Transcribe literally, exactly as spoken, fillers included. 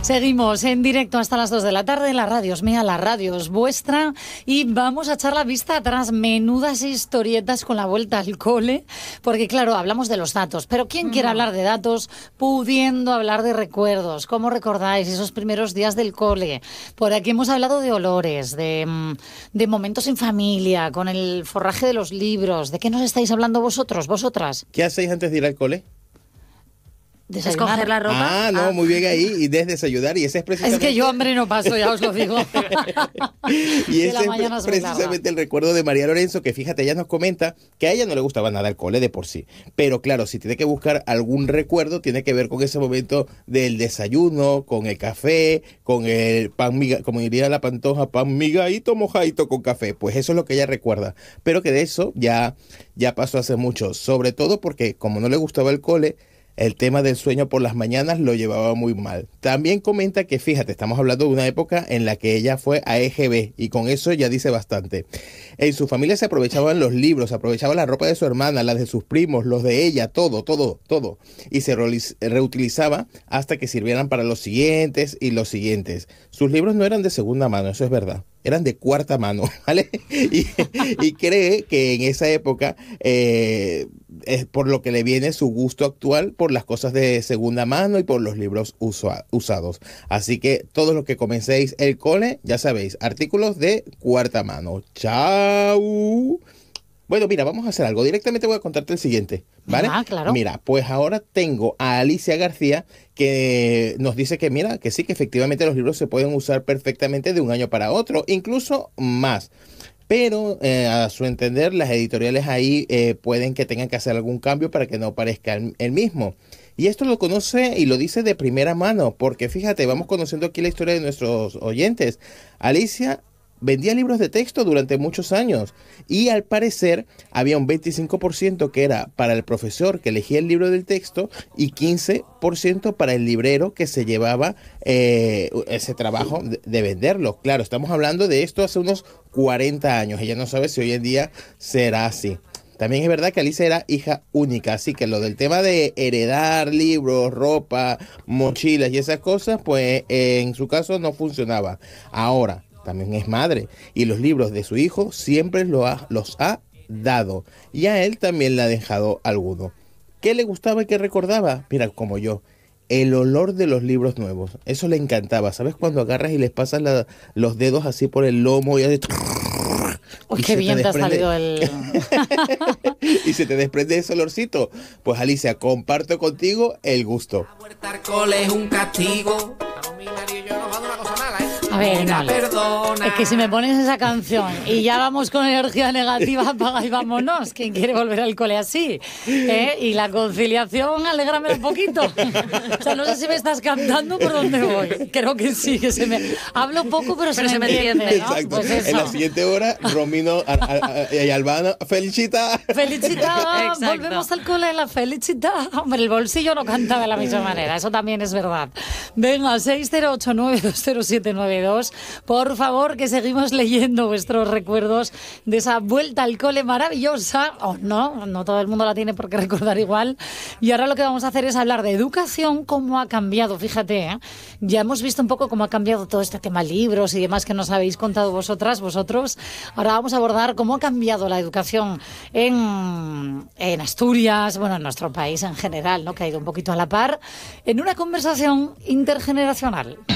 Seguimos en directo hasta las dos de la tarde. La radio es mía, la radio es vuestra. Y vamos a echar la vista atrás. Menudas historietas con la vuelta al cole. Porque, claro, hablamos de los datos. Pero ¿quién quiere hablar de datos pudiendo hablar de recuerdos? ¿Cómo recordáis esos primeros días del cole? Por aquí hemos hablado de olores, de, de momentos en familia, con el forraje de los libros. ¿De qué nos estáis hablando vosotros, vosotras? ¿Qué hacéis antes de ir al cole? Desayunar. Escoger la ropa. Ah, no, ah. muy bien ahí. Y desde desayunar. Y ese es precisamente... Es que yo hambre no paso, ya os lo digo. Y ese la es mañana es muy precisamente larga. el recuerdo de María Lorenzo, que fíjate, ella nos comenta que a ella no le gustaba nada el cole de por sí. Pero claro, si tiene que buscar algún recuerdo, tiene que ver con ese momento del desayuno, con el café, con el pan miga, como diría la Pantoja, pan migadito mojadito con café. Pues eso es lo que ella recuerda. Pero que de eso ya, ya pasó hace mucho. Sobre todo porque como no le gustaba el cole, el tema del sueño por las mañanas lo llevaba muy mal. También comenta que, fíjate, estamos hablando de una época en la que ella fue a E G B y con eso ya dice bastante. En su familia se aprovechaban los libros, se aprovechaba la ropa de su hermana, la de sus primos, los de ella, todo, todo, todo. Y se reutilizaba hasta que sirvieran para los siguientes y los siguientes. Sus libros no eran de segunda mano, eso es verdad. Eran de cuarta mano, ¿vale? Y, y cree que en esa época eh, es por lo que le viene su gusto actual por las cosas de segunda mano y por los libros usua, usados. Así que todos los que comencéis el cole, ya sabéis, artículos de cuarta mano. ¡Chao! Bueno, mira, vamos a hacer algo. Directamente voy a contarte el siguiente, ¿vale? Ah, claro. Mira, pues ahora tengo a Alicia García que nos dice que, mira, que sí, que efectivamente los libros se pueden usar perfectamente de un año para otro, incluso más. Pero, eh, a su entender, las editoriales ahí eh, pueden que tengan que hacer algún cambio para que no parezca el, el mismo. Y esto lo conoce y lo dice de primera mano, porque fíjate, vamos conociendo aquí la historia de nuestros oyentes. Alicia vendía libros de texto durante muchos años y al parecer había un veinticinco por ciento que era para el profesor que elegía el libro del texto y quince por ciento para el librero que se llevaba eh, ese trabajo de, de venderlo. Claro, estamos hablando de esto hace unos cuarenta años. Ella no sabe si hoy en día será así. También es verdad que Alicia era hija única, así que lo del tema de heredar libros, ropa, mochilas y esas cosas, pues eh, en su caso no funcionaba. Ahora, también es madre y los libros de su hijo siempre lo ha, los ha dado y a él también le ha dejado alguno. ¿Qué le gustaba y qué recordaba? Mira, como yo, el olor de los libros nuevos, eso le encantaba. ¿Sabes cuando agarras y les pasas la, los dedos así por el lomo y haces... Uy, qué bien te ha salido el... y se te desprende ese olorcito? Pues Alicia, comparto contigo el gusto. La vuelta al cole es un castigo. Para mi marido y yo nos va a dar una cosa mala, ¿eh? A ver, Mira, vale. perdona. Es que si me pones esa canción y ya vamos con energía negativa, apaga y vámonos. ¿Quién quiere volver al cole así? ¿Eh? Y la conciliación, alégrame un poquito. O sea, no sé si me estás cantando por dónde voy. Creo que sí, que se me... Hablo poco, pero, Pero se, se me me entiende, entiende, ¿no? Exacto. Pues eso. En la siguiente hora, Romino a, a, a, y Albano, felicita. Felicita, Exacto. volvemos al cole, la felicita. Hombre, el bolsillo no canta de la misma manera, eso también es verdad. Venga, seis cero ocho nueve dos cero siete nueve dos. Por favor, que seguimos leyendo vuestros recuerdos de esa vuelta al cole maravillosa. O oh, no, no todo el mundo la tiene por qué recordar igual. Y ahora lo que vamos a hacer es hablar de educación, cómo ha cambiado, fíjate, ¿eh? Ya hemos visto un poco cómo ha cambiado todo este tema libros y demás que nos habéis contado vosotras, vosotros. Ahora vamos a abordar cómo ha cambiado la educación en, en Asturias, bueno, en nuestro país en general, ¿no? Que ha ido un poquito a la par, en una conversación intergeneracional.